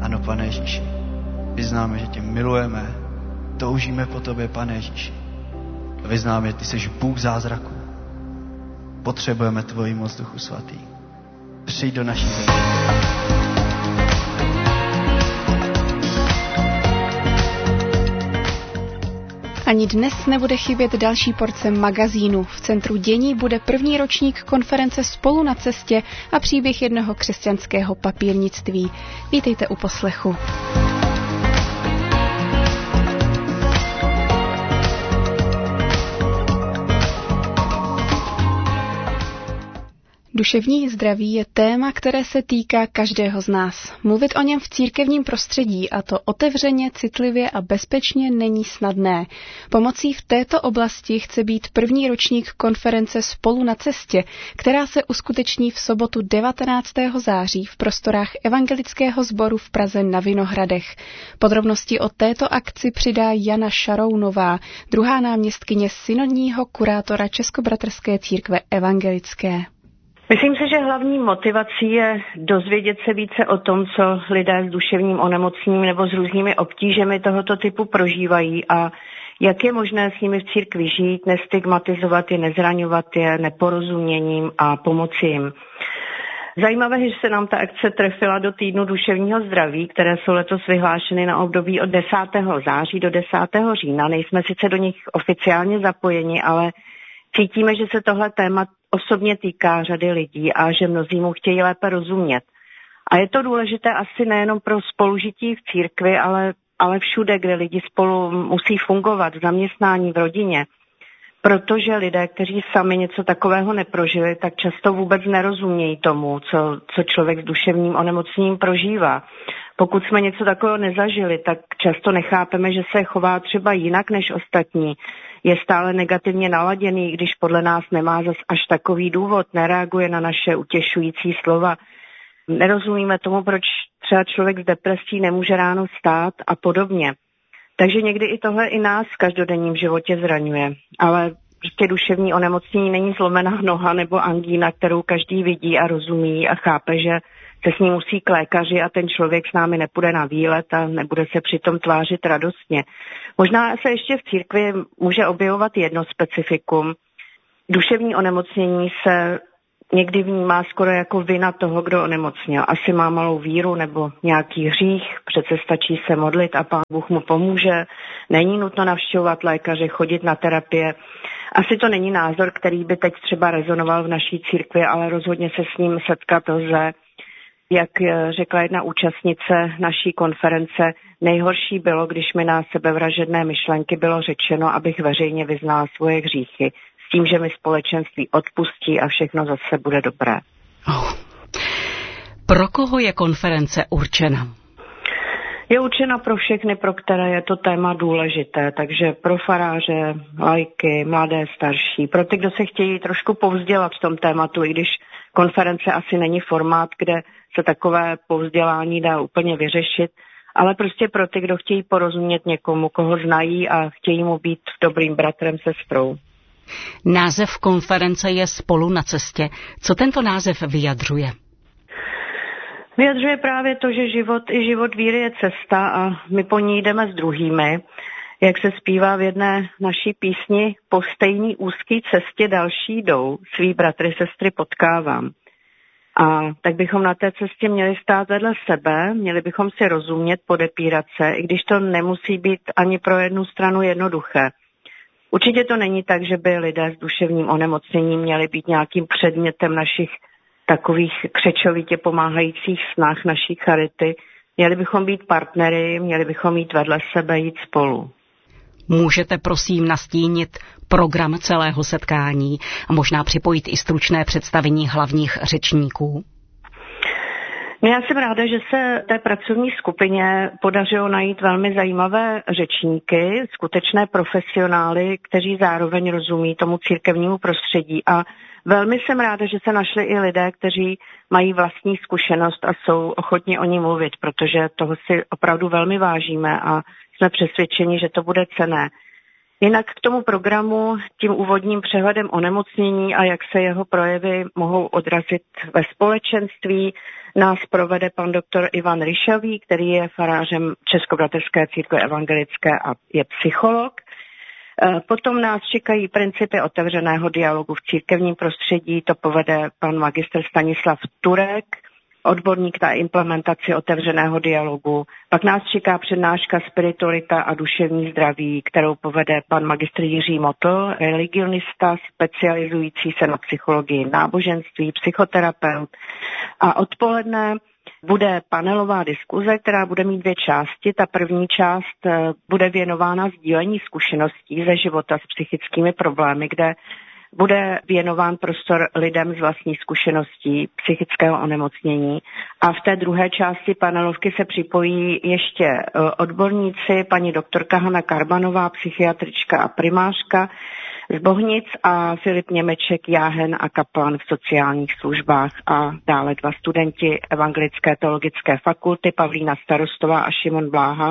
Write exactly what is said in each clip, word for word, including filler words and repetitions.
Ano, Pane Ježíši, vyznáme, že tě milujeme, toužíme po tobě, Pane Ježíši. Vyznáme, že ty jsi Bůh zázraku. Potřebujeme tvoji moc, Duchu Svatý. Přijď do naší země. Ani dnes nebude chybět další porce magazínu. V centru dění bude první ročník konference Spolu na cestě a příběh jednoho křesťanského papírnictví. Vítejte u poslechu. Duševní zdraví je téma, které se týká každého z nás. Mluvit o něm v církevním prostředí, a to otevřeně, citlivě a bezpečně, není snadné. Pomocí v této oblasti chce být první ročník konference Spolu na cestě, která se uskuteční v sobotu devatenáctého září v prostorách Evangelického sboru v Praze na Vinohradech. Podrobnosti o této akci přidá Jana Šarounová, druhá náměstkyně synodního kurátora Českobratrské církve evangelické. Myslím si, že hlavní motivací je dozvědět se více o tom, co lidé s duševním onemocněním nebo s různými obtížemi tohoto typu prožívají a jak je možné s nimi v církvi žít, nestigmatizovat je, nezraňovat je neporozuměním a pomoci jim. Zajímavé, že se nám ta akce trefila do týdnu duševního zdraví, které jsou letos vyhlášeny na období od desátého září do desátého října. Nejsme sice do nich oficiálně zapojeni, ale cítíme, že se tohle téma osobně týká řady lidí a že mnozí mu chtějí lépe rozumět. A je to důležité asi nejenom pro spolužití v církvi, ale, ale všude, kde lidi spolu musí fungovat, v zaměstnání, v rodině. Protože lidé, kteří sami něco takového neprožili, tak často vůbec nerozumějí tomu, co, co člověk s duševním onemocněním prožívá. Pokud jsme něco takového nezažili, tak často nechápeme, že se chová třeba jinak než ostatní. Je stále negativně naladěný, když podle nás nemá zas až takový důvod, nereaguje na naše utěšující slova. Nerozumíme tomu, proč třeba člověk s depresí nemůže ráno stát a podobně. Takže někdy i tohle i nás v každodenním životě zraňuje. Ale prostě duševní onemocnění není zlomená noha nebo angína, kterou každý vidí a rozumí a chápe, že se s ní musí k lékaři a ten člověk s námi nepůjde na výlet a nebude se přitom tvářit radostně. Možná se ještě v církvi může objevovat jedno specifikum. Duševní onemocnění se někdy vnímá skoro jako vina toho, kdo onemocněl. Asi má malou víru nebo nějaký hřích, přece stačí se modlit a Pán Bůh mu pomůže. Není nutno navštěvovat lékaře, chodit na terapie. Asi to není názor, který by teď třeba rezonoval v naší církvi, ale rozhodně se s ním setkat lze. Jak řekla jedna účastnice naší konference, nejhorší bylo, když mi na sebevražedné myšlenky bylo řečeno, abych veřejně vyznala svoje hříchy, s tím, že mi společenství odpustí a všechno zase bude dobré. Oh. Pro koho je konference určena? Je určena pro všechny, pro které je to téma důležité, takže pro faráře, laiky, mladé, starší, pro ty, kdo se chtějí trošku povzdělat v tom tématu, i když konference asi není formát, kde se takové povzdělání dá úplně vyřešit, ale prostě pro ty, kdo chtějí porozumět někomu, koho znají a chtějí mu být dobrým bratrem, sestrou. Název konference je Spolu na cestě. Co tento název vyjadřuje? Vyjadřuje právě to, že život i život víry je cesta a my po ní jdeme s druhými. Jak se zpívá v jedné naší písni, po stejný úzký cestě další jdou, svý bratry, sestry potkávám. A tak bychom na té cestě měli stát vedle sebe, měli bychom si rozumět, podepírat se, i když to nemusí být ani pro jednu stranu jednoduché. Určitě to není tak, že by lidé s duševním onemocněním měli být nějakým předmětem našich takových křečovitě pomáhajících snah naší charity. Měli bychom být partnery, měli bychom jít vedle sebe, jít spolu. Můžete prosím nastínit program celého setkání a možná připojit i stručné představení hlavních řečníků? No já jsem ráda, že se té pracovní skupině podařilo najít velmi zajímavé řečníky, skutečné profesionály, kteří zároveň rozumí tomu církevnímu prostředí. A velmi jsem ráda, že se našli i lidé, kteří mají vlastní zkušenost a jsou ochotni o ní mluvit, protože toho si opravdu velmi vážíme a jsme přesvědčeni, že to bude cenné. Jinak k tomu programu tím úvodním přehledem onemocnění a jak se jeho projevy mohou odrazit ve společenství nás provede pan doktor Ivan Ryšavý, který je farářem Českobratrské církve evangelické a je psycholog. Potom nás čekají principy otevřeného dialogu v církevním prostředí, to povede pan magistr Stanislav Turek, odborník na implementaci otevřeného dialogu. Pak nás čeká přednáška Spiritualita a duševní zdraví, kterou povede pan magistr Jiří Motl, religionista specializující se na psychologii náboženství, psychoterapeut. A odpoledne bude panelová diskuze, která bude mít dvě části. Ta první část bude věnována sdílení zkušeností ze života s psychickými problémy, kde bude věnován prostor lidem z vlastní zkušeností psychického onemocnění. A v té druhé části panelovky se připojí ještě odborníci, paní doktorka Hana Karbanová, psychiatrička a primářka z Bohnic a Filip Němeček, jáhen a kaplan v sociálních službách a dále dva studenti Evangelické teologické fakulty, Pavlína Starostová a Šimon Bláha.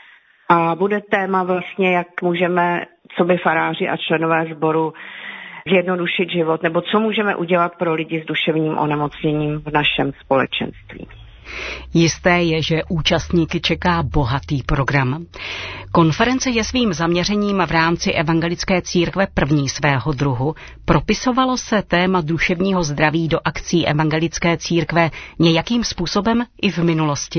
A bude téma vlastně, jak můžeme, coby faráři a členové sboru, zjednodušit život, nebo co můžeme udělat pro lidi s duševním onemocněním v našem společenství. Jisté je, že účastníky čeká bohatý program. Konference je svým zaměřením v rámci Evangelické církve první svého druhu. Propisovalo se téma duševního zdraví do akcí Evangelické církve nějakým způsobem i v minulosti?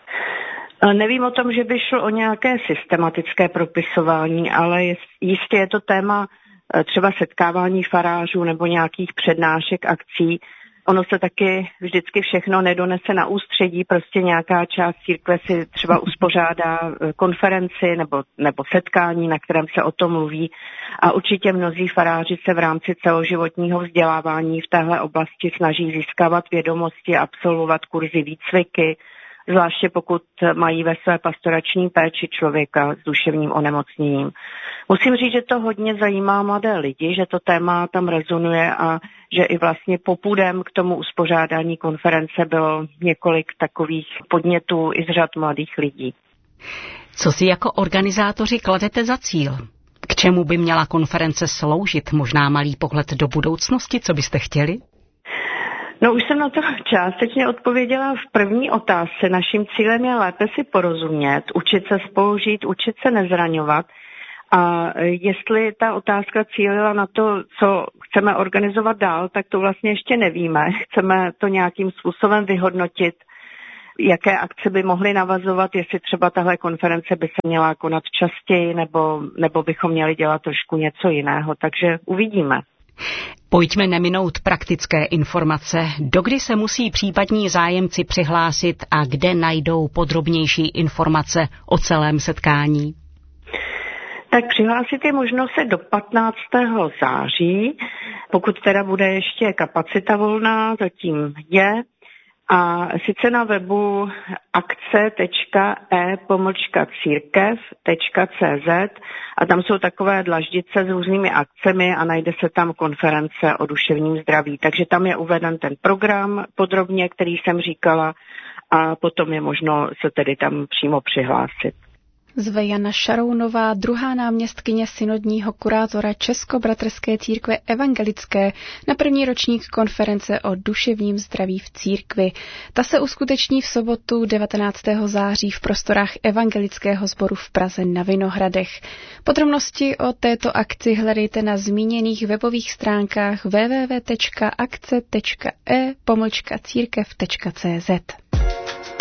Nevím o tom, že by šlo o nějaké systematické propisování, ale jistě je to téma třeba setkávání farářů nebo nějakých přednášek, akcí. Ono se taky vždycky všechno nedonese na ústředí, prostě nějaká část církve si třeba uspořádá konferenci nebo, nebo setkání, na kterém se o tom mluví. A určitě mnozí faráři se v rámci celoživotního vzdělávání v téhle oblasti snaží získávat vědomosti, absolvovat kurzy výcviky, zvláště pokud mají ve své pastorační péči člověka s duševním onemocněním. Musím říct, že to hodně zajímá mladé lidi, že to téma tam rezonuje a že i vlastně popudem k tomu uspořádání konference bylo několik takových podnětů i z řad mladých lidí. Co si jako organizátoři kladete za cíl? K čemu by měla konference sloužit? Možná malý pohled do budoucnosti, co byste chtěli? No už jsem na to částečně odpověděla v první otázce. Naším cílem je lépe si porozumět, učit se spolu žít, učit se nezraňovat. A jestli ta otázka cílila na to, co chceme organizovat dál, tak to vlastně ještě nevíme. Chceme to nějakým způsobem vyhodnotit, jaké akce by mohly navazovat, jestli třeba tahle konference by se měla konat častěji, nebo, nebo bychom měli dělat trošku něco jiného. Takže uvidíme. Pojďme neminout praktické informace. Dokdy se musí případní zájemci přihlásit a kde najdou podrobnější informace o celém setkání? Tak přihlásit je možno se do patnáctého září, pokud teda bude ještě kapacita volná, zatím je. A sice na webu akce tečka e pomlčka církev tečka cé zet a tam jsou takové dlaždice s různými akcemi a najde se tam konference o duševním zdraví. Takže tam je uveden ten program podrobně, který jsem říkala, a potom je možno se tedy tam přímo přihlásit. Zve Jana Šarounová, druhá náměstkyně synodního kurátora Českobratrské církve evangelické, na první ročník konference o duševním zdraví v církvi. Ta se uskuteční v sobotu devatenáctého září v prostorách evangelického sboru v Praze na Vinohradech. Podrobnosti o této akci hledejte na zmíněných webových stránkách w w w tečka akce tečka e pomlčka církev tečka cé zet.